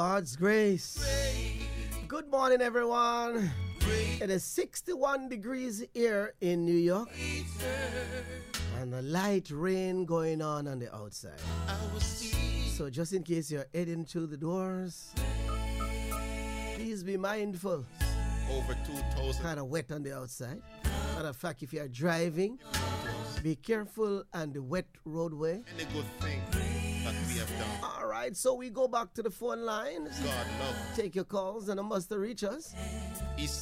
God's grace. Good morning, everyone. It is 61 degrees here in New York, and a light rain going on the outside. So just in case you're heading through the doors, please be mindful. Over 2,000. Kind of wet on the outside. Matter of fact, if you're driving, be careful on the wet roadway. Any good thing that we have done. All right, so we go back to the phone lines. God love. Take your calls and a must to reach us. Is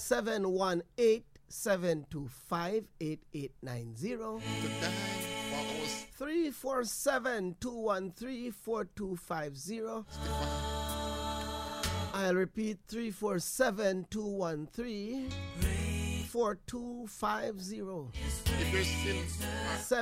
718-725-8890. to die for us. 347-213-4250. I'll repeat, 347-213-4250. If your sins are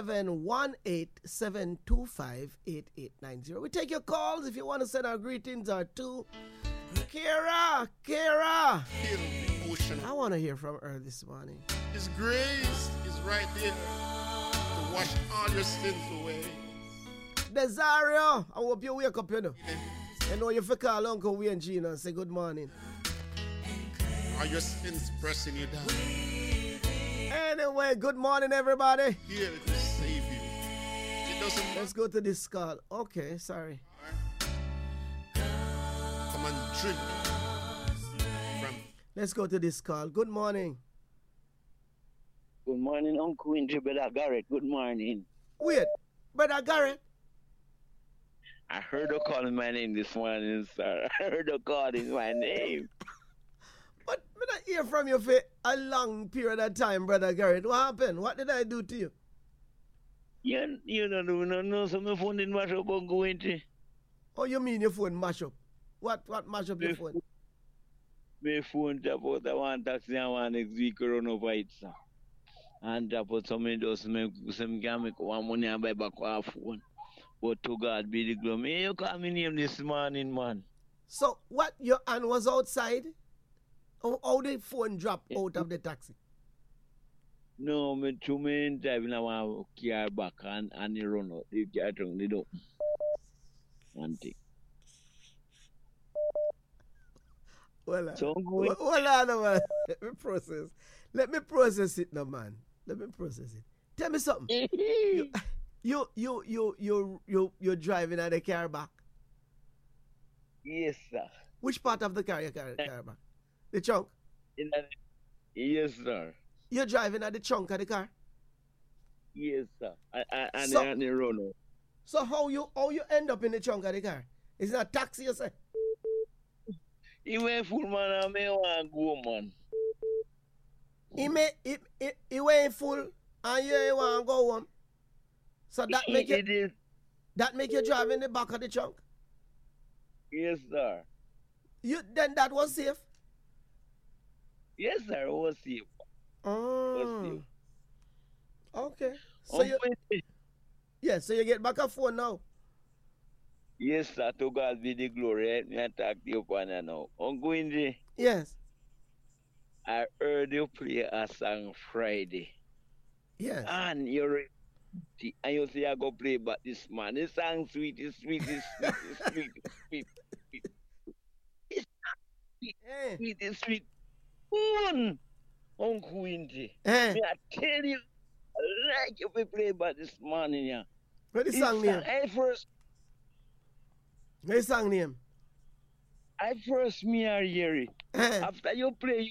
718-725-8890. We take your calls if you want to send our greetings or two. Kira! filled the ocean, I want to hear from her this morning. His grace is right there to wash all your sins away. Desario, I hope you wake up, you know. You know you have call Uncle Wayne Gino and say good morning. Are your sins pressing you down? Anyway, good morning, everybody. Here to save you. It doesn't Let's matter. go to this call. Okay, sorry. Come and drink from Let's go to this call. Good morning. Good morning, Uncle Winter, Brother Garrett. Good morning. Wait, Brother Garrett. I heard her calling my name this morning, sir. I heard her calling my name. But I not hear from you for a long period of time, Brother Garrett. What happened? What did I do to you? You don't know, so my phone didn't mash up, Uncle Winter. Oh, you mean your phone mash up? What mash up your phone? My phone tap out, I want taxi and one next week run over it, sir. And tap out some can make one money and buy back our phone. But to God be the glory. You call me name this morning, man. So what? Your hand was outside? How the phone drop out of the taxi? No, me two men driving a one car back and he run out. The car drunk the door. One thing. Well, So going. hold on, man. Let me process it now, man. Let me process it. Tell me something. You're driving at the car back. Yes, sir. Which part of the car you carry the car back? The trunk. Yes, sir. You're driving at the trunk of the car. Yes, sir. And So- they run out. So how you end up in the trunk of the car? It's not a taxi, you say? He went full man and me want go, man. He went full and you want to go home. So that make you drive in the back of the trunk. Yes, sir. Then that was safe. Yes, sir. It was safe. Oh. Okay. So Uncle Winty. so you get back a phone now. Yes, sir. To God be the glory. Let me attack you upon you now. Uncle Winty, Yes. I heard you play a song Friday. Yes. And you say I go play but this man. This song sweet, it's sweet, it's sweet, it's sweet, it's sweet. Sweet, it's sweet. One, Uncle Winty. Eh. Me I tell you, I like you to play but this morning, yeah. What the song name? What the song name? I first me hear it. Eh. After you play,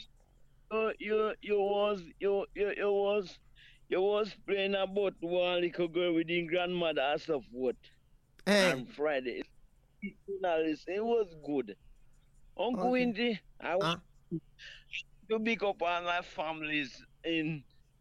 you was playing about one little girl with your grandmother and so forth. Eh. On Friday. It was good. Uncle Okay. Winty, I want to pick up all my families in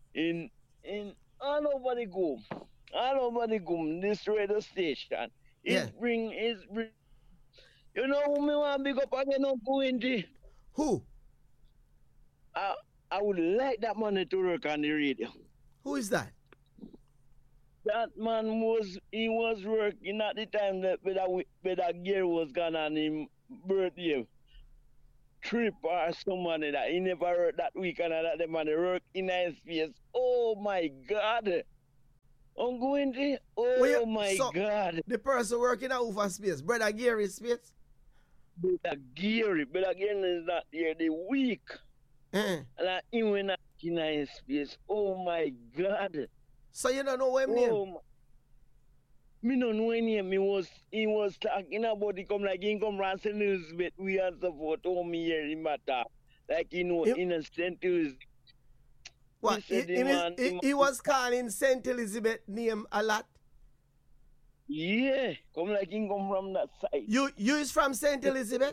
all over the globe. All over the globe, this radio station. Yeah. It bring. You know who me want to pick up again, Uncle Winty? Who? I would like that man to work on the radio. Who is that? That man was working at the time that that girl was gone on his birthday trip or somebody that he never worked that weekend and that the man work in his space. Oh my God. I'm going to, Well, oh my so- God. The person working at Ufa Space, Brother Gary Space. But again is not here the week. Eh. And I even in his space. Oh my God. So you don't know him name? Oh my. Me no know any name. He was talking about it come like he come from St. Elizabeth. We are support home here in matter. Like innocent Elizabeth. What? He was calling St. Elizabeth name a lot. Yeah, come like he come from that side. You is from St. Elizabeth?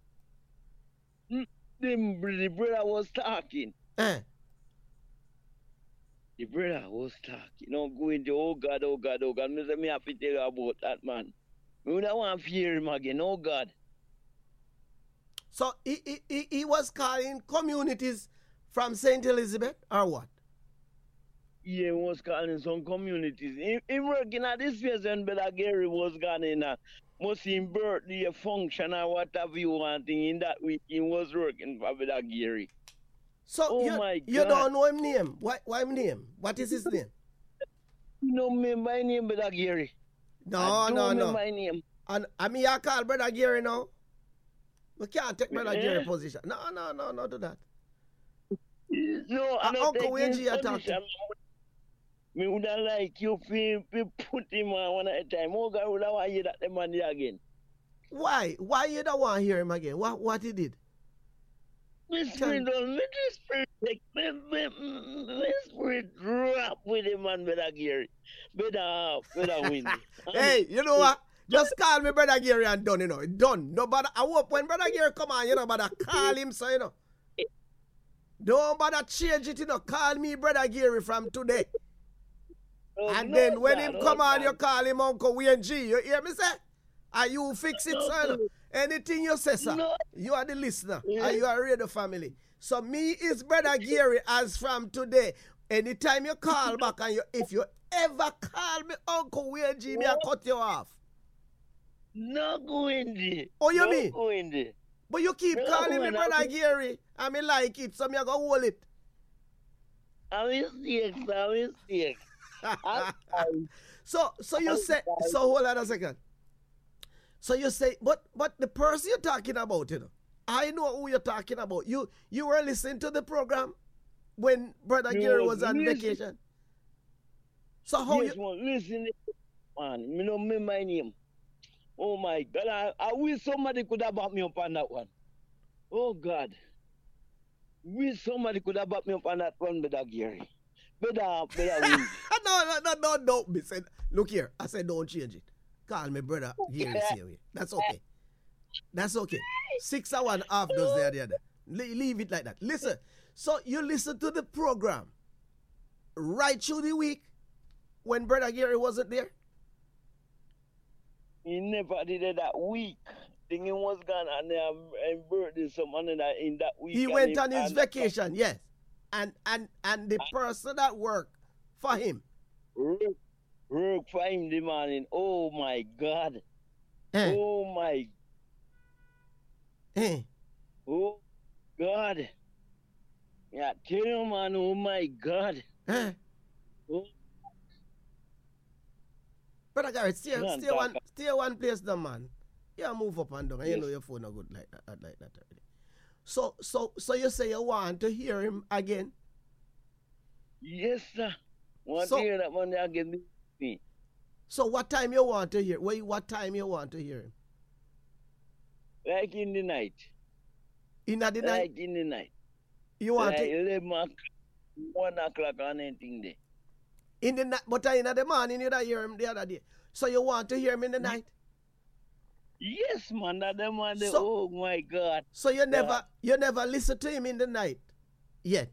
The brother was talking. Eh. The brother was talking. No going to oh God. Me say me have to tell you about that man. Me would want to hear him again. Oh God. So he was calling communities from St. Elizabeth or what? Yeah, he was calling some communities. He working at this place when Brother Gary was gone in a must him birthday function or whatever you want in that week. He was working for Brother Gary. So you don't know him name. Why him name? What is his name? You know me my name Brother Gary. No. My name. And I mean I call Brother Gary now. We can't take Brother Gary position. No, do that. No, I don't Uncle take Wenji position. Me would have like you put him on one at a time. Oh God, would I want to hear that the man again? Why? Why you don't want to hear him again? What he did? My spirit drop with him man Brother Gary. Better win. Hey, you know what? Just call me Brother Gary and done, you know. Done. No bother. I hope when Brother Gary come on, you know, bother call him so, you know. Don't bother change it, you know. Call me Brother Gary from today. And then when him come on, you call him Uncle Wayne G. You hear me say? And you fix it, sir. Anything you say, sir. You are the listener. And you are radio family. So me is Brother Gary as from today. Anytime you call back and if you ever call me Uncle Wayne G, me I cut you off. No going there. Oh, you mean? Going there. But you keep calling me Brother Gary. I mean like it, so me I go hold it. I'm mistake. So you say, so hold on a second. So you say, but the person you're talking about, you know, I know who you're talking about. You were listening to the program when Brother Gary was on vacation. So how you listen, man? Me know me my name. Oh my God! I wish somebody could have backed me up on that one. Oh God! Wish somebody could have backed me up on that one, Brother Gary. Better win. No. Me said, look here. I said, don't change it. Call me Brother Gary. That's okay. That's okay. 6 or 1 half does the other. Leave it like that. Listen. So you listen to the program right through the week when Brother Gary wasn't there? He never did it that week. Thing was gone and birthday someone in that week. He went on his vacation, yes. And the person that worked for him. Work for him the morning. Oh my God. Oh my. Oh God. Yeah, tell you man, oh my God. Oh. Brother Gary, stay one place though, man. You move up and down, and you know your phone not good like that already. So you say you want to hear him again? Yes, sir. Want to hear that man again? So what time you want to hear? What time you want to hear him? Like in the night. In the night? Like in the night. You want like to? 11 o'clock, 1 o'clock or anything there. In the night, but in the morning you don't hear him the other day. So you want to hear him in the night? Yes, man. That the man. Oh my God. So you never listen to him in the night yet?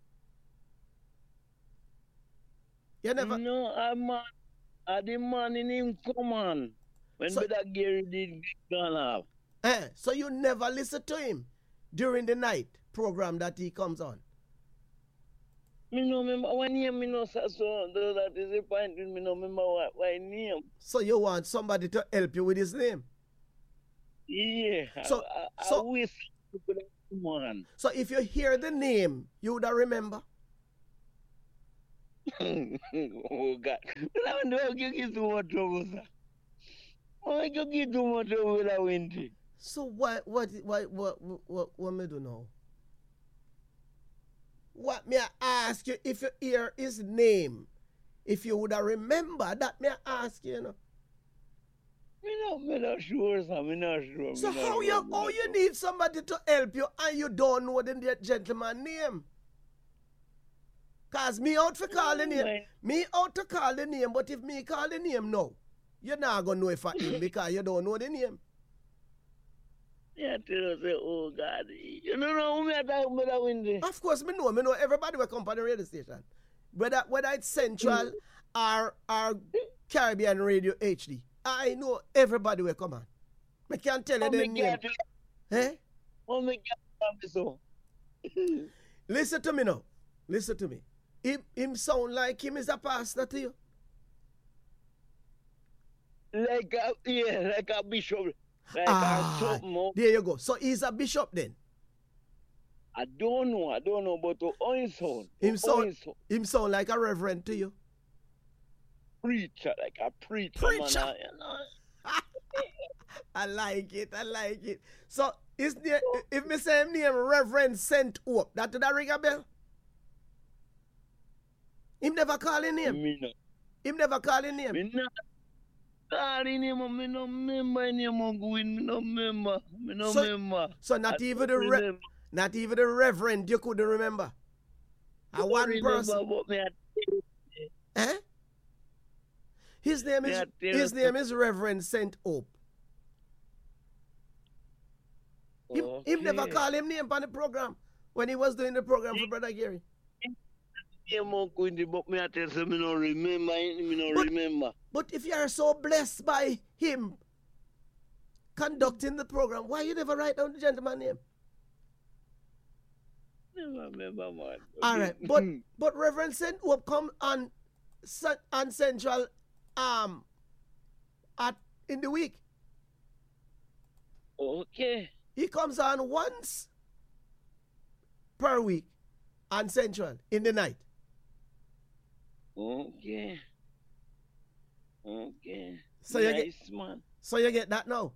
You never? No, I the man in him come on. When Brother Gary did gone off. So you never listen to him during the night program that he comes on? Me no remember what name me no so that is the point me no remember what name. So you want somebody to help you with his name? Yeah. So I wish you could have one. So if you hear the name, you would remember? Oh God. I don't get too much trouble, sir. I don't get too much trouble with that winter. So what me do now? What me I ask you if you hear his name? If you would have remembered that, me I ask you, you know. Me not sure, sir. Me not sure. So me not how sure, you me how not you sure. need somebody to help you and you don't know the gentleman name? Cause me out for call the name. Mind. Me out to call the name, but if me call the name now, you're not gonna know if I him because you don't know the name. Yeah, tell us, say, oh God, you don't know who me a talk about that windy. Of course, me know everybody will come on the radio station. Whether it's Central or Caribbean Radio HD. I know everybody will come on. I can't tell you Oh, the me name. get Eh? Oh, me get so. Listen to me now. Listen to me. Him sound like him is a pastor to you. Like a bishop. Like a something. Oh. There you go. So he's a bishop then. I don't know, but to own sound. Him sound like a reverend to you. Preacher, like a preacher. Preacher. Man, you know. I like it. So is there, if me say him name Reverend Saint Hope, that would ring a bell? Him never call his name. Me not. Him never call his name. Me not. Calling him, me no remember his name on going. Me no remember. So not even the Reverend you couldn't remember. A one person. Eh? His name is Reverend Saint Hope. Him never call him name on the program when he was doing the program for Brother Gary. But me I tell you, me no remember. But if you are so blessed by him conducting the program, why you never write down the gentleman's name? Never remember, man. All right, but Reverend Saint Hope come on Central in the week. Okay. He comes on once per week on Central in the night. Okay. So nice, man. So you get that now?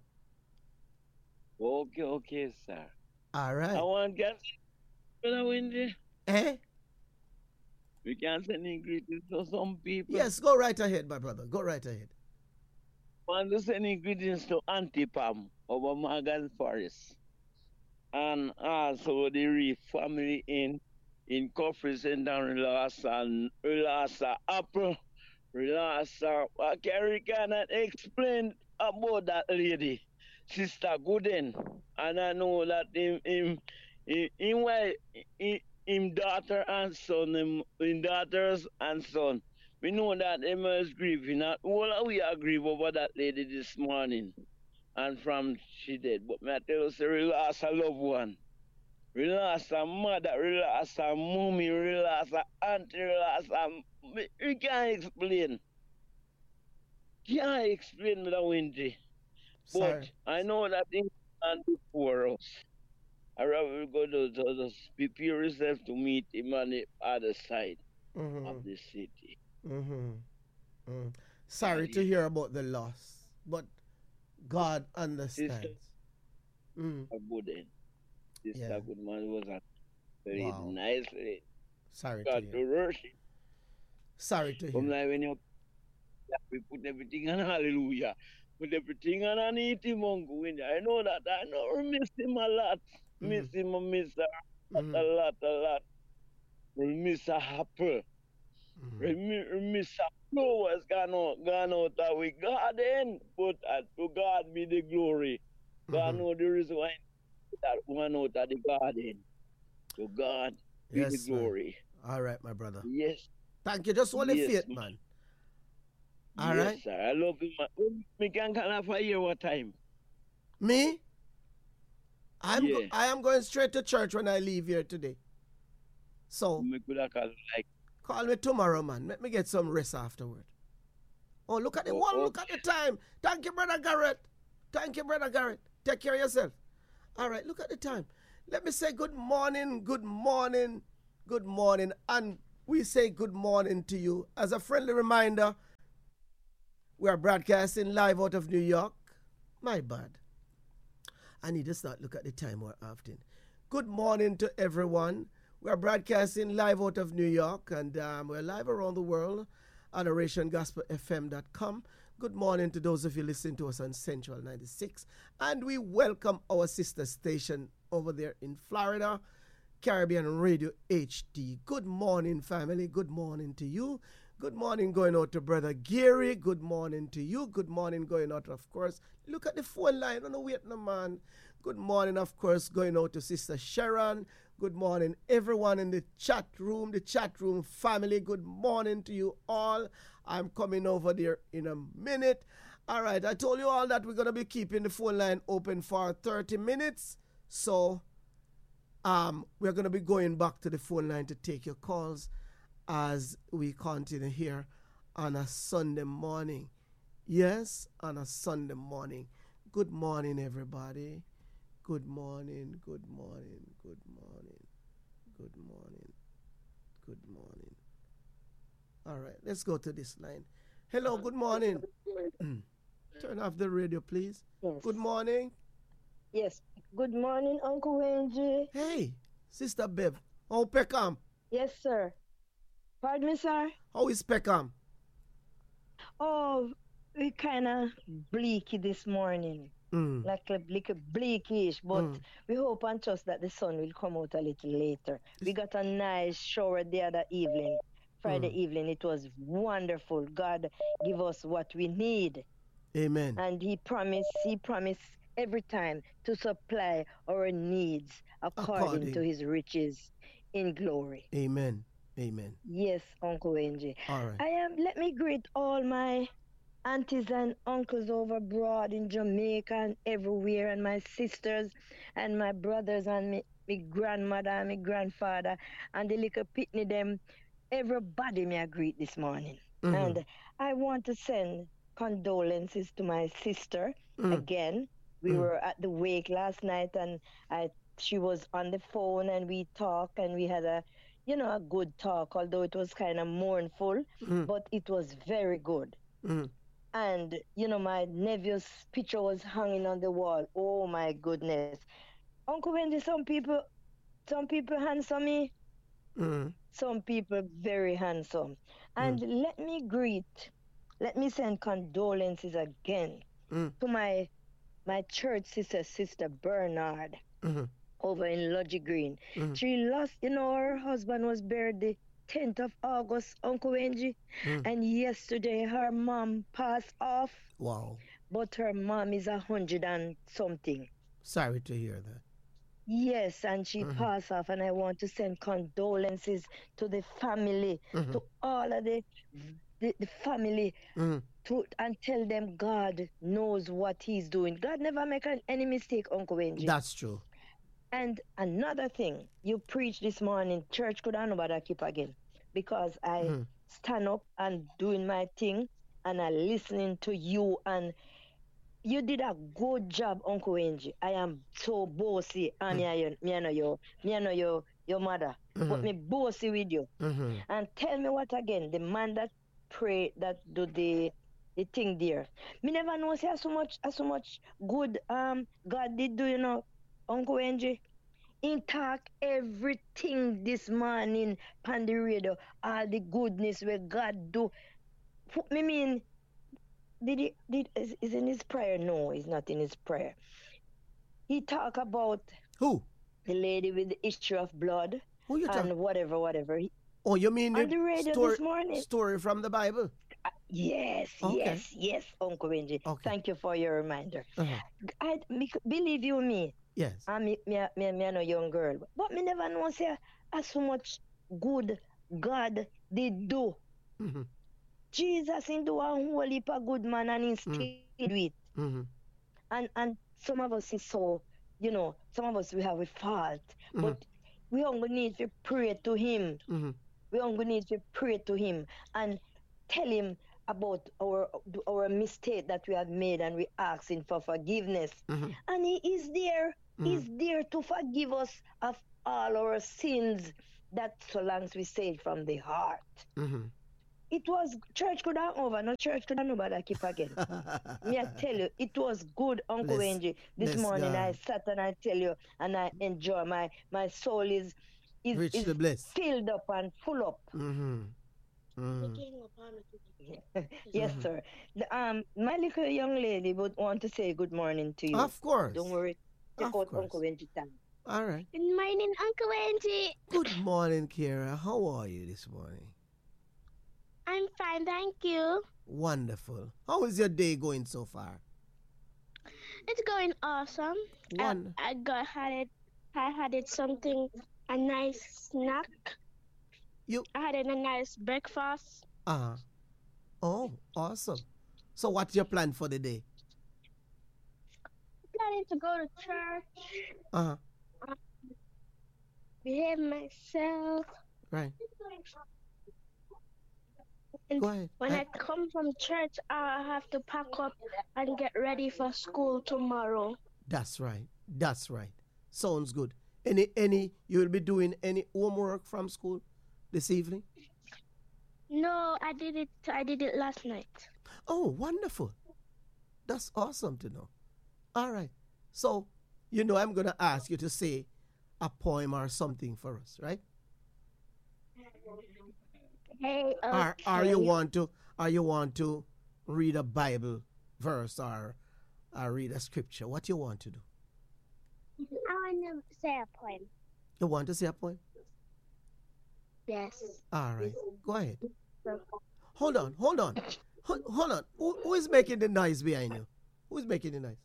Okay, sir. All right. I want to get Brother Wendy. Eh? We can send in greetings to some people. Yes, go right ahead, my brother. Go right ahead. I want to send in greetings to Auntie Pam over Morgan Forest. And also the Reef family in Coffee Center, Relasa Apple, Relasa. Carrie cannot explain about that lady, Sister Gooden. And I know that him daughter and son, him daughters and son. We know that they must grieving. All we are grieve over that lady this morning. And from she dead. But me I tell you, say, we lost a loved one. We lost a mother, we lost a mommy, we lost a auntie, we lost a... We can't explain. Can't explain, Mr. Winty. But I know that things can't be for us. I rather go to just prepare yourself to meet him on the other side of the city. Sorry to hear about the loss, but God understands. Sister Goodman was a very nice lady. Sorry God to hear. worship. Sorry to hear. Like when you we put everything on hallelujah. Put everything on Anita Mungu in there. I know that. I know we miss him a lot. Miss him, miss her a lot. We miss a apple. We miss a flowers gone out of we garden. But to God be the glory. God know the reason why that one out of the garden. To God be the glory. All right, my brother. Yes. Thank you. Just hold the faith, man. All right. Yes, sir. I love you, man. Me can call for a year what time? Me? I am going straight to church when I leave here today. So me could have called call me tomorrow, man. Let me get some rest afterward. Oh, look at the one. Look at the time. Thank you, Brother Garrett. Take care of yourself. All right, look at the time. Let me say good morning. And we say good morning to you. As a friendly reminder, we are broadcasting live out of New York. My bad. I need to start look at the time more often. Good morning to everyone. We are broadcasting live out of New York, and we're live around the world on AdorationGospelFM.com. Good morning to those of you listening to us on Central 96. And we welcome our sister station over there in Florida, Caribbean Radio HD. Good morning, family. Good morning to you. Good morning going out to Brother Gary. Good morning to you. Good morning going out, of course. Look at the phone line. Don't wait no man. Good morning, of course, going out to Sister Sharon. Good morning, everyone in the chat room family. Good morning to you all. I'm coming over there in a minute. All right, I told you all that we're going to be keeping the phone line open for 30 minutes. So we're going to be going back to the phone line to take your calls as we continue here on a Sunday morning. Yes, on a Sunday morning. Good morning, everybody. Good morning, good morning, good morning, good morning, good morning. All right, let's go to this line. Hello, good morning. Turn off the radio, please. Yes. Good morning. Yes. Good morning, Uncle Wendy. Hey, Sister Bev. How Peckham? Yes, sir. Pardon me, sir? How is Peckham? Oh, we kind of bleaky this morning. Like a bleakish, but we hope and trust that the sun will come out a little later. We got a nice shower the other evening, Friday evening. It was wonderful. God give us what we need. Amen. And He promised every time to supply our needs according to His riches in glory. Amen. Amen. Yes, Uncle Angie. All right. Let me greet all my aunties and uncles over abroad in Jamaica and everywhere, and my sisters and my brothers and my grandmother and my grandfather and the little pitney them. Everybody may I greet this morning. And I want to send condolences to my sister again. We were at the wake last night, and she was on the phone, and we talked, and we had a good talk, although it was kind of mournful, but it was very good. And, my nephew's picture was hanging on the wall. Oh, my goodness. Uncle Wendy, some people handsome me. Some people very handsome. And let me send condolences again to my church Sister Bernard over in Lodge Green. She lost, her husband was buried the 10th of August, Uncle Wendy. And yesterday her mom passed off. Wow. But her mom is 100 and something. Sorry to hear that. Yes, and she passed off, and I want to send condolences to the family, to all of the family, and tell them God knows what He's doing. God never make any mistake, Uncle Wendy. That's true. And another thing, you preached this morning, church could have nobody keep again, because I stand up and doing my thing, and I listening to you, and you did a good job, Uncle Angie. I am so bossy, and me I know your mother, but me bossy with you. And tell me what again, the man that pray, that do the thing there. Me never know say so much good God did do, Uncle Angie. He talk everything this morning on the radio, all the goodness where God do. Me mean, is in his prayer? No, it's not in his prayer. He talk about who? The lady with the issue of blood. Who you talking? And whatever. Oh, you mean on the radio this morning? Story from the Bible? Yes, okay. yes, Uncle Benji. Okay. Thank you for your reminder. I believe you me. Yes. Me a young girl, but me never know say so much good God did do. Jesus in do a whole heap of good man, and he still do it. And some of us is so, some of us we have a fault, but we only need to pray to Him. We only need to pray to Him and tell Him about our mistake that we have made, and we asking for forgiveness. And He is there. He's there to forgive us of all our sins, that so long as we say it from the heart. It was church could have over, no church could have nobody keep again. Me I tell you, it was good, Uncle Bless, Wendy. This bless morning I God. sat and I tell you, and I enjoy my soul is Richly blessed. filled up and full up. Mm-hmm. Mm-hmm. Yes, Mm-hmm. sir. My little young lady would want to say good morning to you. Of Don't course. worry. Check Of out Uncle course. Wendy time. All right. Good morning, Uncle Angie. Good morning, Kira. How are you this morning? I'm fine, thank you. Wonderful. How is your day going so far? It's going awesome. One. I had it something, a nice snack. You. I had a nice breakfast. Uh-huh. Oh, awesome. So what's your plan for the day? Planning to go to church, Uh-huh. behave myself. Right. And Go ahead. when I come from church, I have to pack up and get ready for school tomorrow. That's right. That's right. Sounds good. Any you will be doing any homework from school this evening? No, I did it. I did it last night. Oh, wonderful. That's awesome to know. All right. So, I'm going to ask you to say a poem or something for us, right? Hey, Or you want to read a Bible verse or read a scripture? What you want to do? I want to say a poem. You want to say a poem? Yes. All right. Go ahead. Hold on. Hold on. Who is making the noise behind you? Who is making the noise?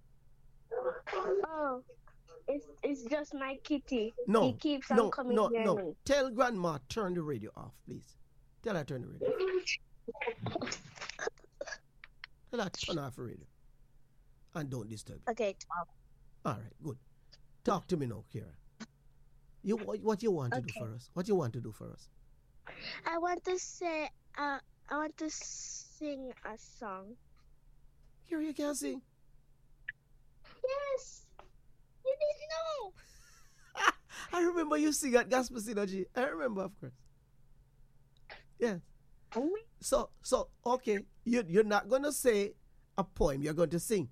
Oh, it's just my kitty. No. He keeps on coming near no. me. Tell Grandma turn the radio off, please. Tell her turn the radio off. Tell her turn off the radio. And don't disturb. Okay. All right, good. Talk to me now, Kira. What you want to do for us? What you want to do for us? I want to say. I want to sing a song. Kira, you can sing. Yes. You didn't know. I remember you sing at Gospel Synergy. I remember, of course. Yeah. So okay, you're not gonna say a poem. You're going to sing.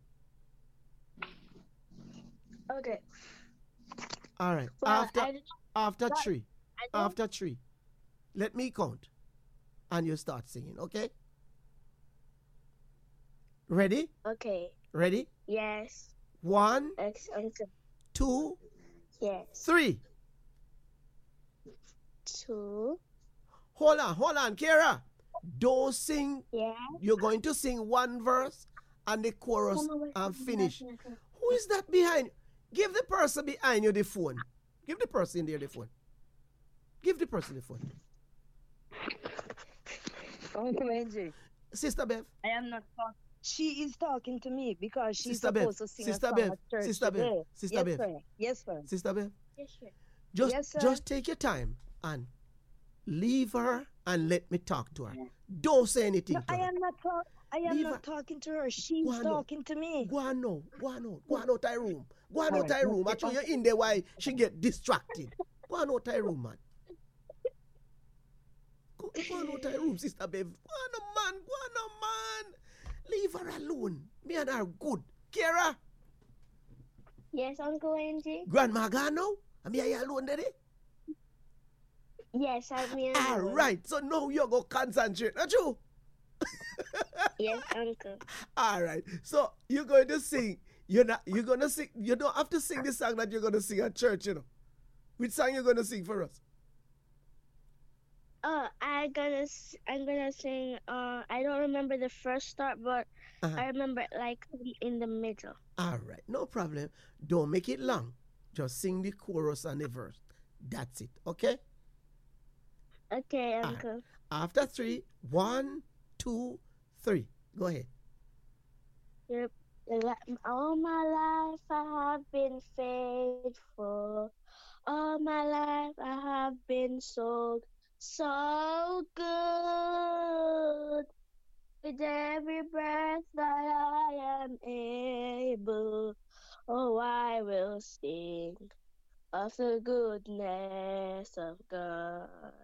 Okay. All right. Well, After three. After three. Let me count. And you start singing, okay? Ready? Okay. Ready? Yes. 1, Excellent. 2, Yes. 3. 2. Hold on, Kira. Don't sing. Yeah. You're going to sing one verse and the chorus and finish. Who is that behind? Give the person behind you the phone. Give the person there the phone. Give the person the phone. Uncle Wendy, Sister Bev. I am not talking. She is talking to me because she's Sister Bev. supposed to sing Sister a song Bev. at church Sister Bev. today. Sister Yes, Bev. sir. Yes, sir. Sister Bev. Yes, sir. Yes, sir. Just take your time and leave her and let me talk to her. Don't say anything No, to I her. am not Leave her. talking to her. She's Go on talking to me. Go on now. Go on out. Go on out of room. Go on All out right. of room. I show you in there why she get distracted. Go on out of room, man. Go on out of room, Sister Bev. Go on, man. Go on, man. Leave her alone. Me and her good. Kira, Yes, Uncle Angie. Grandma gone now? And me and you alone there? Yes, I'm here. All right. So now you go concentrate. Not you? Yes, Uncle. All right. So you're going to sing. You're going to sing. You don't have to sing the song that you're going to sing at church, Which song you going to sing for us? I'm gonna sing. I don't remember the first start, but I remember like in the middle. All right. No problem. Don't make it long. Just sing the chorus and the verse. That's it. Okay? Okay, All Uncle. right. After 3, 1, 2, 3. Go ahead. Yep. All my life I have been faithful. All my life I have been so good. With every breath that I am able, oh, I will sing of the goodness of God.